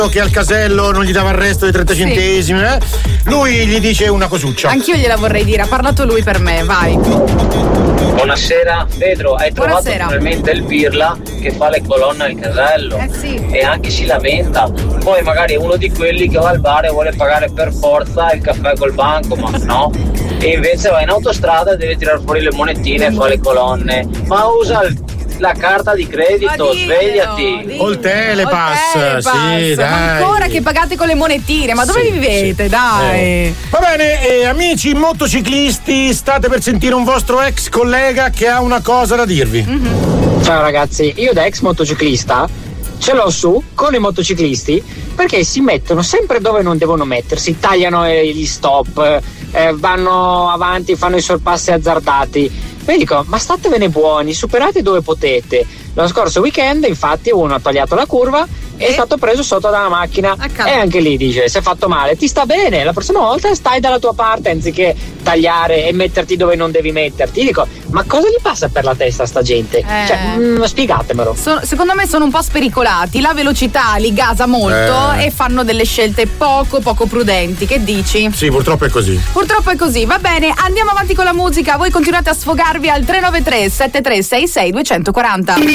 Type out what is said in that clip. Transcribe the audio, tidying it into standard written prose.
che al casello non gli dava il resto dei 30 centesimi, lui gli dice una cosuccia. Anch'io gliela vorrei dire, ha parlato lui per me, vai. Buonasera Pedro, hai trovato Buonasera. finalmente il pirla che fa le colonne al casello? Sì. E anche si lamenta. Poi magari è uno di quelli che va al bar e vuole pagare per forza il caffè col banco, ma no. E invece va in autostrada e deve tirar fuori le monetine e fa le colonne. Ma usa la carta di credito, svegliati. O il telepass, sì, Ma dai. ancora che pagate con le monetine, ma dove vivete? Dai. Va bene, amici motociclisti, state per sentire un vostro ex collega che ha una cosa da dirvi. Ciao ragazzi, io da ex motociclista ce l'ho su con i motociclisti perché si mettono sempre dove non devono mettersi, tagliano gli stop, vanno avanti, fanno i sorpassi azzardati. E dico, ma statevene buoni, superate dove potete. Lo scorso weekend infatti uno ha tagliato la curva e è stato preso sotto dalla macchina e anche lì dice, si è fatto male, ti sta bene, la prossima volta stai dalla tua parte anziché tagliare e metterti dove non devi metterti. Dico, ma cosa gli passa per la testa a sta gente? Cioè, spiegatemelo. Secondo me sono un po' spericolati, la velocità li gasa molto e fanno delle scelte poco prudenti, che dici? Sì, purtroppo è così. Purtroppo è così, va bene, andiamo avanti con la musica, voi continuate a sfogarvi al 393 7366 240.